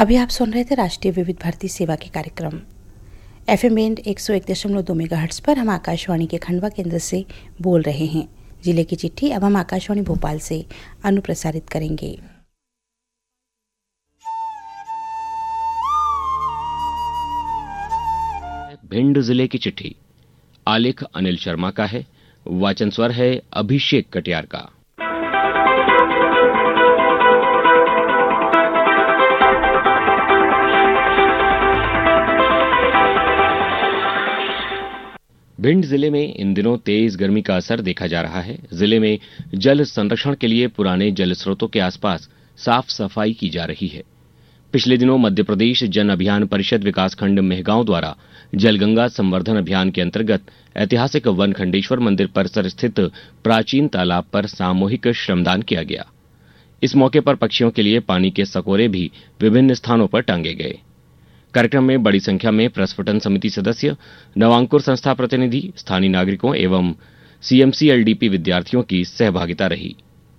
अभी आप सुन रहे थे राष्ट्रीय विविध भारती सेवा के कार्यक्रम FM बैंड 101.2 मेगाहर्ट्ज पर। हम आकाशवाणी के खंडवा केंद्र से बोल रहे हैं। जिले की चिट्ठी अब हम आकाशवाणी भोपाल से अनुप्रसारित करेंगे। भिंड जिले की चिट्ठी। आलेख अनिल शर्मा का है, वाचन स्वर है अभिषेक कटियार का। भिंड जिले में इन दिनों तेज गर्मी का असर देखा जा रहा है। जिले में जल संरक्षण के लिए पुराने जल स्रोतों के आसपास साफ सफाई की जा रही है। पिछले दिनों मध्य प्रदेश जन अभियान परिषद विकासखंड मेहगांव द्वारा जलगंगा संवर्धन अभियान के अंतर्गत ऐतिहासिक वनखंडेश्वर मंदिर परिसर स्थित प्राचीन तालाब पर सामूहिक श्रमदान किया गया। इस मौके पर पक्षियों के लिए पानी के सकोरे भी विभिन्न स्थानों पर टांगे गए। कार्यक्रम में बड़ी संख्या में प्रस्फुटन समिति सदस्य, नवांकुर संस्था प्रतिनिधि, स्थानीय नागरिकों एवं CMC LDP विद्यार्थियों की सहभागिता रही।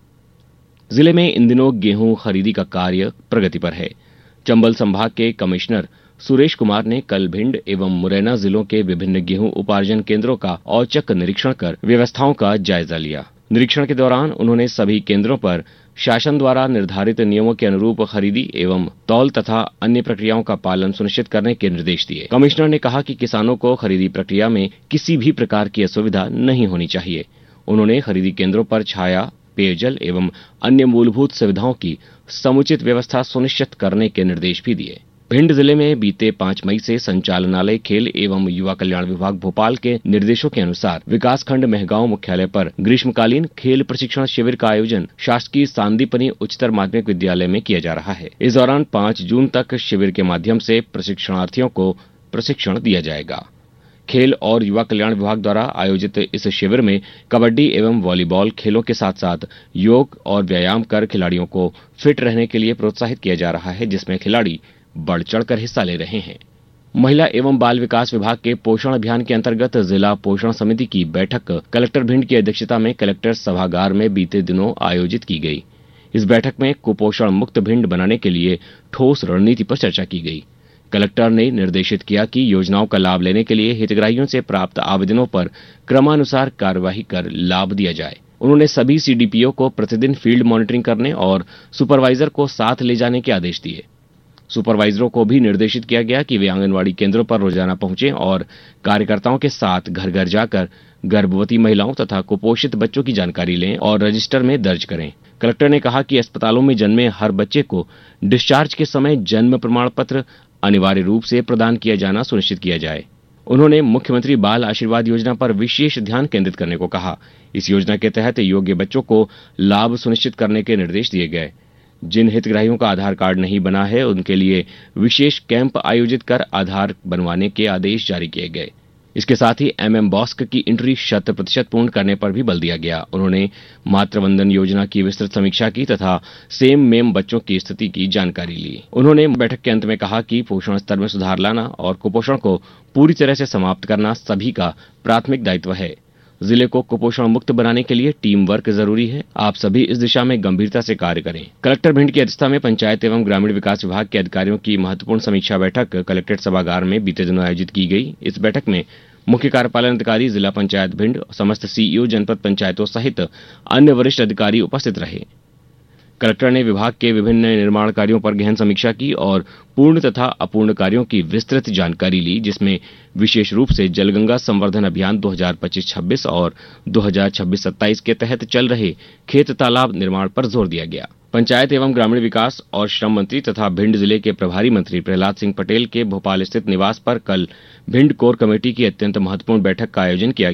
जिले में इन दिनों गेहूं खरीदी का कार्य प्रगति पर है। चंबल संभाग के कमिश्नर सुरेश कुमार ने कल भिंड एवं मुरैना जिलों के विभिन्न गेहूं उपार्जन केंद्रों का औचक निरीक्षण कर व्यवस्थाओं का जायजा लिया। निरीक्षण के दौरान उन्होंने सभी केंद्रों पर शासन द्वारा निर्धारित नियमों के अनुरूप खरीदी एवं तौल तथा अन्य प्रक्रियाओं का पालन सुनिश्चित करने के निर्देश दिए। कमिश्नर ने कहा कि किसानों को खरीदी प्रक्रिया में किसी भी प्रकार की असुविधा नहीं होनी चाहिए। उन्होंने खरीदी केंद्रों पर छाया, पेयजल एवं अन्य मूलभूत सुविधाओं की समुचित व्यवस्था सुनिश्चित करने के निर्देश भी दिए। भिंड जिले में बीते 5 मई से संचालनालय खेल एवं युवा कल्याण विभाग भोपाल के निर्देशों के अनुसार विकासखंड मेहगांव मुख्यालय पर ग्रीष्मकालीन खेल प्रशिक्षण शिविर का आयोजन शासकीय सांदीपनी उच्चतर माध्यमिक विद्यालय में किया जा रहा है। इस दौरान 5 जून तक शिविर के माध्यम से प्रशिक्षणार्थियों को प्रशिक्षण दिया जाएगा। खेल और युवा कल्याण विभाग द्वारा आयोजित इस शिविर में कबड्डी एवं वॉलीबॉल खेलों के साथ साथ योग और व्यायाम कर खिलाड़ियों को फिट रहने के लिए प्रोत्साहित किया जा रहा है, जिसमें खिलाड़ी बढ़ चढ़कर हिस्सा ले रहे हैं। महिला एवं बाल विकास विभाग के पोषण अभियान के अंतर्गत जिला पोषण समिति की बैठक कलेक्टर भिंड की अध्यक्षता में कलेक्टर सभागार में बीते दिनों आयोजित की गई। इस बैठक में कुपोषण मुक्त भिंड बनाने के लिए ठोस रणनीति पर चर्चा की गई। कलेक्टर ने निर्देशित किया कि योजनाओं का लाभ लेने के लिए हितग्राहियों से प्राप्त आवेदनों पर क्रमानुसार कार्यवाही कर लाभ दिया जाए। उन्होंने सभी CDPO को प्रतिदिन फील्ड मॉनिटरिंग करने और सुपरवाइजर को साथ ले जाने के आदेश दिए। सुपरवाइजरों को भी निर्देशित किया गया कि वे आंगनवाड़ी केंद्रों पर रोजाना पहुंचें और कार्यकर्ताओं के साथ घर घर जाकर गर्भवती महिलाओं तथा कुपोषित बच्चों की जानकारी लें और रजिस्टर में दर्ज करें। कलेक्टर ने कहा कि अस्पतालों में जन्मे हर बच्चे को डिस्चार्ज के समय जन्म प्रमाण पत्र अनिवार्य रूप से प्रदान किया जाना सुनिश्चित किया जाए। उन्होंने मुख्यमंत्री बाल आशीर्वाद योजना पर विशेष ध्यान केंद्रित करने को कहा। इस योजना के तहत योग्य बच्चों को लाभ सुनिश्चित करने के निर्देश दिए गए। जिन हितग्राहियों का आधार कार्ड नहीं बना है उनके लिए विशेष कैंप आयोजित कर आधार बनवाने के आदेश जारी किए गए। इसके साथ ही MMBOSC की एंट्री 100% पूर्ण करने पर भी बल दिया गया। उन्होंने मातृवंदन योजना की विस्तृत समीक्षा की तथा सेम मेम बच्चों की स्थिति की जानकारी ली। उन्होंने बैठक के अंत में कहा कि पोषण स्तर में सुधार लाना और कुपोषण को पूरी तरह से समाप्त करना सभी का प्राथमिक दायित्व है। जिले को कुपोषण मुक्त बनाने के लिए टीम वर्क जरूरी है। आप सभी इस दिशा में गंभीरता से कार्य करें। कलेक्टर भिंड की अध्यक्षता में पंचायत एवं ग्रामीण विकास विभाग के अधिकारियों की महत्वपूर्ण समीक्षा बैठक कलेक्ट्रेट सभागार में बीते दिनों आयोजित की गई। इस बैठक में मुख्य कार्यपालन अधिकारी, जिला पंचायत भिंड, समस्त CEO जनपद पंचायतों सहित अन्य वरिष्ठ अधिकारी उपस्थित रहे। कलेक्टर ने विभाग के विभिन्न निर्माण कार्यों पर गहन समीक्षा की और पूर्ण तथा अपूर्ण कार्यों की विस्तृत जानकारी ली, जिसमें विशेष रूप से जलगंगा संवर्धन अभियान 2025-26 और 2026-27 के तहत चल रहे खेत तालाब निर्माण पर जोर दिया गया। पंचायत एवं ग्रामीण विकास और श्रम मंत्री तथा भिंड जिले के प्रभारी मंत्री प्रहलाद सिंह पटेल के भोपाल स्थित निवास पर कल भिंड कोर कमेटी की अत्यंत महत्वपूर्ण बैठक का आयोजन किया गया।